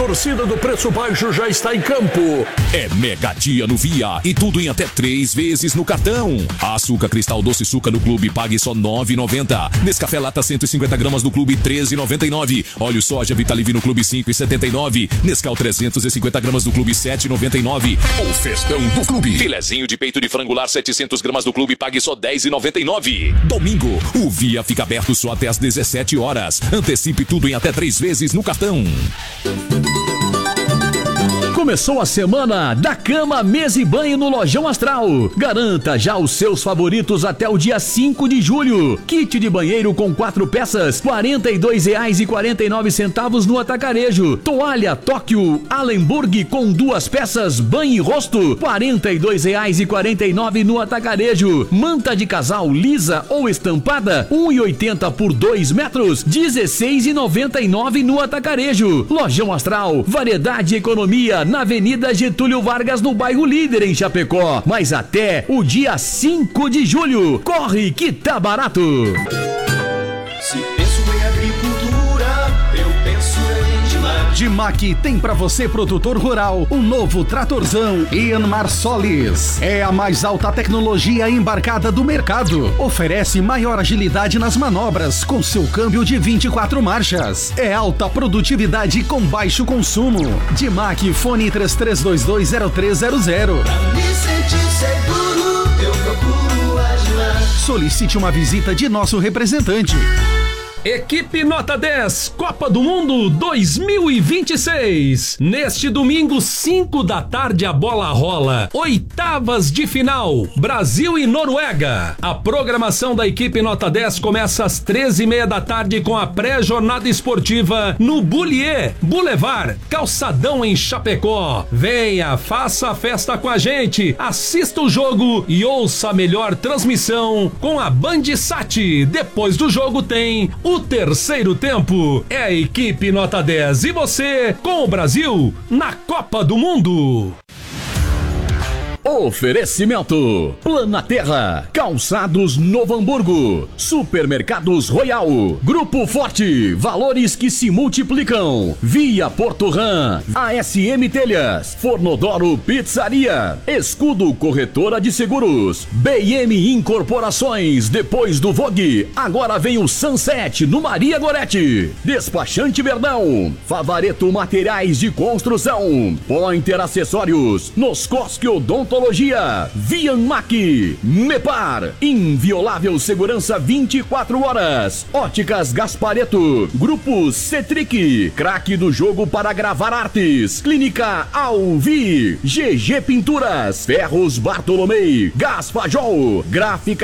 torcida do Preço Baixo já está em campo. É mega dia no Via e tudo em até 3 vezes no cartão. Açúcar Cristal Doce Suca no Clube pague só R$ 9,90. Nescafé Lata 150 gramas no Clube R$ 13,99. Óleo soja Vitalivi no Clube R$ 5,79. Nescau 350 gramas no Clube R$ 7,99. O festão do Clube. Filezinho de peito de frangular 700 gramas do Clube pague só R$ 10,99. Domingo, o Via fica aberto só até às 17 horas. Antecipe tudo em até 3 vezes no cartão. Começou a semana da cama, mesa e banho no Lojão Astral. Garanta já os seus favoritos até o dia 5 de julho. Kit de banheiro com 4 peças, R$ 42,49 no Atacarejo. Toalha Tóquio Allenburg com 2 peças, banho e rosto, R$ 42,49 no Atacarejo. Manta de casal lisa ou estampada, 1,80 por 2 metros, R$ 16,99 no Atacarejo. Lojão Astral, variedade e economia na Avenida Getúlio Vargas, no bairro Líder, em Chapecó. Mas até o dia 5 de julho. Corre que tá barato. Se penso em agricultura, eu penso em Dimac. Dimac tem pra você, produtor rural, um novo tratorzão Ian Marsolis. É a mais alta tecnologia embarcada do mercado. Oferece maior agilidade nas manobras com seu câmbio de 24 marchas. É alta produtividade com baixo consumo. Dimac, fone 33220300. Pra me sentir seguro, eu procuro a Dimac. Solicite uma visita de nosso representante. Equipe Nota 10, Copa do Mundo 2026. Neste domingo, 5 da tarde, a bola rola. Oitavas de final, Brasil e Noruega. A programação da equipe Nota 10 começa às 13h30 da tarde com a pré-jornada esportiva no Bullier Boulevard, Calçadão, em Chapecó. Venha, faça a festa com a gente, assista o jogo e ouça a melhor transmissão com a Bandsat. Depois do jogo tem o terceiro tempo. É a equipe Nota 10 e você com o Brasil na Copa do Mundo. Oferecimento: Planaterra, Calçados Novo Hamburgo, Supermercados Royal, Grupo Forte, valores que se multiplicam, Via Porto Ram, ASM Telhas, Fornodoro Pizzaria, Escudo Corretora de Seguros, BM Incorporações. Depois do Vogue, agora vem o Sunset no Maria Gorete. Despachante Verdão, Favareto Materiais de Construção, Pointer Acessórios, Noscosque Odontologia, Vianmac, Mepar, inviolável segurança 24 horas, Óticas Gaspareto, Grupo Cetric, craque do jogo para gravar artes, Clínica Alvi, GG Pinturas, Ferros Bartolomei, Gaspajol, Gráfica